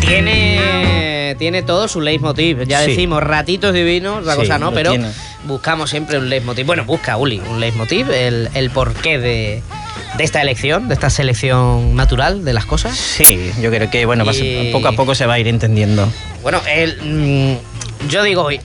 Tiene todo su leitmotiv. Ya decimos, ratitos divinos, otra cosa no, pero buscamos siempre un leitmotiv. Bueno, busca Uli un leitmotiv, el porqué de esta elección, de esta selección natural de las cosas. Sí, yo creo que poco a poco se va a ir entendiendo. Bueno, yo digo,